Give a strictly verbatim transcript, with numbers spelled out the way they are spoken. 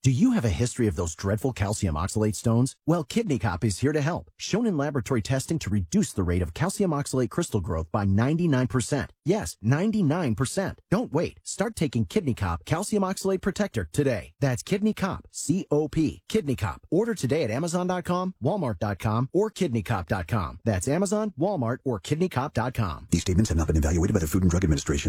Do you have a history of those dreadful calcium oxalate stones? Well, Kidney Cop is here to help. Shown in laboratory testing to reduce the rate of calcium oxalate crystal growth by ninety-nine percent. Yes, ninety-nine percent. Don't wait. Start taking Kidney Cop Calcium Oxalate Protector today. That's Kidney Cop, C O P. Kidney Cop. Order today at Amazon dot com, Walmart dot com, or Kidney Cop dot com. That's Amazon, Walmart, or Kidney Cop dot com. These statements have not been evaluated by the Food and Drug Administration.